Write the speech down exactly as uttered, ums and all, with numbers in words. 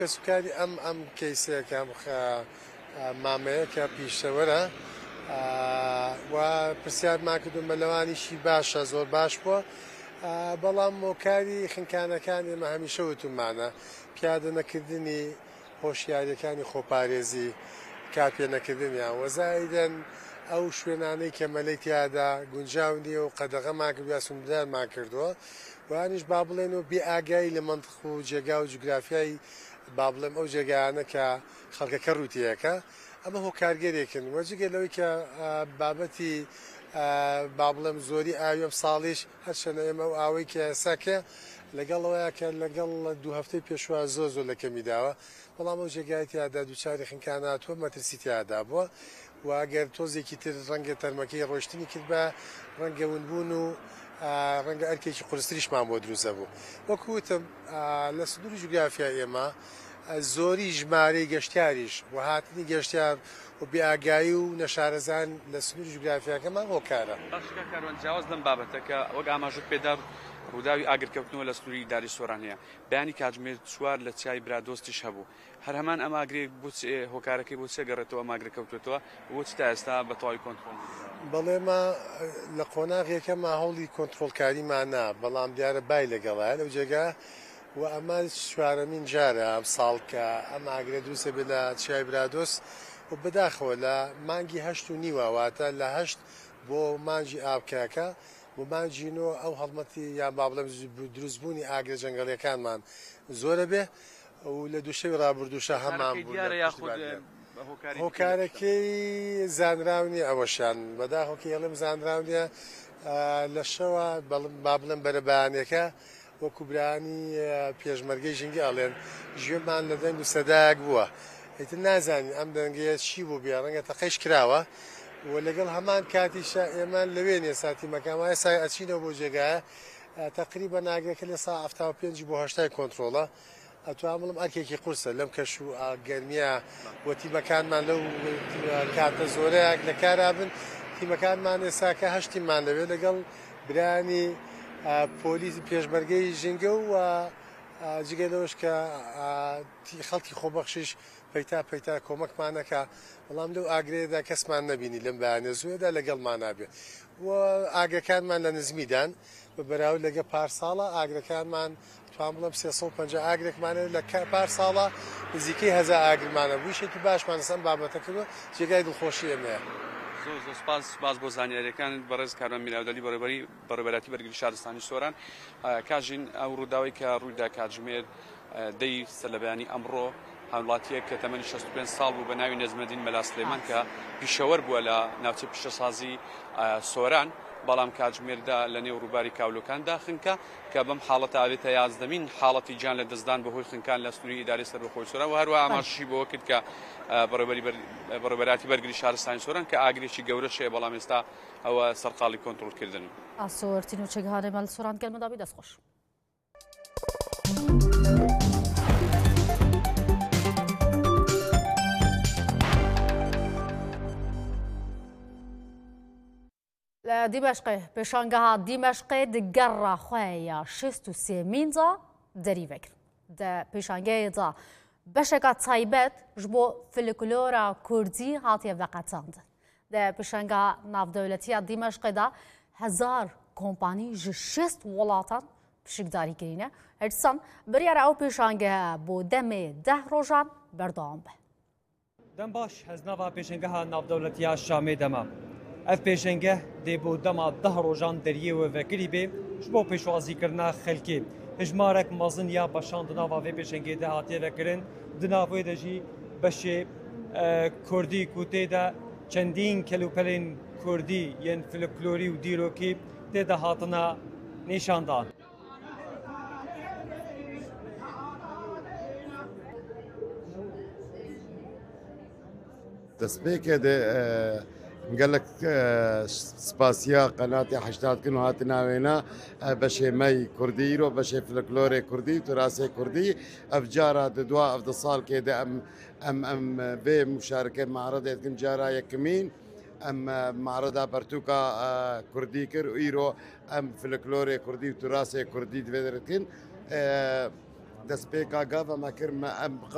سوکاری ئەم ئەم کەیسەکە مامەیەکە پیشەوەرە و پرسیارمان کردو مەلەوانیشی باشە زۆر باش بووە، بەڵام مۆکاری خنکانەکان ئێمە هەمیشە وتمانە پیادە نەکردنی هۆشیاریەکانی خۆپارێزی کاپێ نەکردنیان وەزایدەن ئەو شوێنانەی کە مەلەی تیادا گونجاو نیە و قەدەغەمان کردو یا سوودارمان کردووە وانیش با بڵێن و بێ ئاگایی لە مەنتیق و جێگا و جوگرافیای با بڵێم ئەو جێگایانە کە خەڵکەکە ڕووتیەکە ئەمە هۆکارگەرێکن وەجگە لەوەی کە بابەتی با بڵێم زۆری ئاوی ئەم ساڵیش هەرچەنە ئێمە و ئاوەی کە ئێساکە لەگەڵەوەیە کە لەگەڵ دوو هەفتەی پێشوە زۆر زۆر لە کەمی داوە، بەڵام ئەو جێگای تیادا دووچاری خنکان هاتووە مەترسی تیادا بووە و ئەگەر تۆزێکی تر ڕەنگە تەرمەکەی ڕۆشتنی کرد بە ڕەنگە ونبوون و ڕەنگە ئەرکێکی قورستریشمان بۆ دروستە بوو. وەکوتم لە سنووری جوگرافیای ئێمە زۆری ژمارەی گەشتیاریش و هاتنی گەشتیار و بێئاگایی و نەشارەزان لە سنووری جوگرافیاکەمان هۆکارە. باشکە کاروان جیاواز لەم بابەتەکە وەک ئاماژەت پێدار ڕووداوی ئاگرکەوتنەوە لە سنووری داری سۆران هەیە. بەیانی کاتژمێر چوار لە چای برادۆستیش هەبوو. هەر هەمان ئەم ئاگرێ هۆکارەکەی بۆ چێ گەڕێتەوە ئەم ئاگرکەوتوێتەوە بۆ چ تا ئێستا بە تەواوی کۆنتڕۆڵ؟ بەڵێمە لە قۆناغێکەمە هەوڵی کۆنتڕۆڵکاریمان نا، بەڵام دیارە بای لەگەڵایە لەو جێگا و ئەمە چوارەمین جارە ئەم ساڵ کە ئەم ئاگرێ دروستە بێت لە چای برادۆست و بەداخەوە لە مانگی هەشت و نیوەواتە لە هەشت بۆ مانجی ئابکەکە و مانجینەوە ئەو هەڵمەتی یان با بڵێم دروستبوونی ئاگرە جەنگەڵیەکانمان زۆرە بێ و لە دووشەوی ڕابردووشە هەمان هۆکارەکەی زانراونی ئەوەشان بەداخۆکە هێڵم زانراونیە لە شەوە با بڵێم بەرەبانەکە وەکو برانی پێشمەرگەی ژینگە ئەڵێن ژێمان لە دەنگ و سەدایەک بووە، ئیتر نازانین ئەم دەنگەیە چی بوو بێ ڕەنگە تەقەیش کراوە و لەگەڵ هەمان کاتیشە ئێمە لەوێ نیە ساتیمەکەمای سای ئەچینەوە بۆ جێگایە تقریبا ناگرەکە لە سا هەفتاد و پێنج بۆ هەشتای کۆنتڕۆڵە ئەتوان بڵم ئەرکێکی قورسە لەم کەش و گەرمیە و تیمەکانمان لەو کاتە زۆرەیەک لە کارابن تیمەکانمان ئێساکە هەشتیمان لەوێ لەگەڵ برانی پۆلیس پێشمەرگەی ژینگە و جگە لەوەش کە خەڵکی خۆبەخشیش پەیتا پەیتا کۆمەکمانەکە، بەڵام لەو ئاگرێدا کەسمان نەبینی لەم بەیانە زوێدا لەگەڵمان نابێ و ئاگرەکانمان لە نزمیدان بە بەراو لەگە پارساڵە ئاگرەکانمان توان بڵم سێ سەد و پەنجا ئاگرێکمانە لە پارساڵە نزیکەی هەزار ئاگرمانە بوویشێکی باشمان لەسەم بابەتە کردوە جێگای دڵخۆشی ئێمەیە. زۆر زۆر سپاس باز بۆ زانیاریەکان بەڕێز کاروان میراودەلی بەڕێوەبەری بەڕێوەبەراتی بەرگری شارستانی سۆران. کاژین ئەو ڕووداوی کە ڕوویدا کاتژمێر دەی سەرلەبەیانی ئەمڕۆ هەوڵاتیەک کە تەمەنی شەست و پێنج ساڵ بوو بە ناوی نەزمەدین مەلا سلێمان کە پیشەوەر بووە لە ناوچەی پیشەسازی سۆران، بەڵام کاتژمێردا لە نێو ڕووباری کاولۆکاندا خنکە کە بەم حاڵەتە ئاوێتە یازدەمین حاڵەتی جان لە دەستدان بەهۆی خنکان لە سنووری ئیدارەی سەربەخۆی سۆران و هەروە ئاماژەشی بۆ کرد کە بەڕێوەبەراتی بەرگری شارستانی سۆران کە ئاگرێکی گەورەشەیە بەڵام ئێستا ئەوە سەرقاڵی کۆنتڕۆڵکردن. ئاسۆرتین و چێگهانێ مەل سۆران گەلمەدابی دەستخۆش. لە دیمەشقێ پێشانگەها دیمەشقێ دگەڕا خوایە شەست و سێمینجا دەریڤەکرد دە پێشانگەیەدا بەشێکە تایبەت ji بۆ فلکلۆرا کوردی هاتیە veqetandin. دە پێشانگە ناودەوڵەتیە دیمەشقێدا هەزار کۆمپانی ji şêst وڵاتان پشکداریکirîne هەرسان biryara ئەو پێشانگەیە بۆ demê deh rojan berdewam be. Dem baş heznava pêşengeha navdewletiya Şamê dema. Ev pêşenge dê bo dema deh rojan deriyê we vekirî bê ji bo pêşwazîkirina xelkê. Hejmarek mezin ya beşan di nava vê pêşengê de hatiye vekirin, di nav wê de jî beşê Kurdî ku tê de çendîn kelûpelên Kurdî yên folklorî û dîrokî tê de hatina nîşandan. دەستپێکێ گەلک سپاسیا قەناتی حشتاتکن و هاتی ناوێنە بەشێ مەی کوردی ئیرۆ بەشێ فلکلۆرێ کوردی توراسێ کوردی ئەف جارە دوا ئەف دە ساڵ کێدە ئەم ئەم ئەم بێ مشارکە معرەدێتکن جارە یەکەمین ئەم معرەدا پەرتووکە کوردی کرد و ئیرۆ ئەم فلکلۆرێ کوردی و توراسێ کوردی دوێدرتکن دەستپێکا گاڤەمە کرد ئەم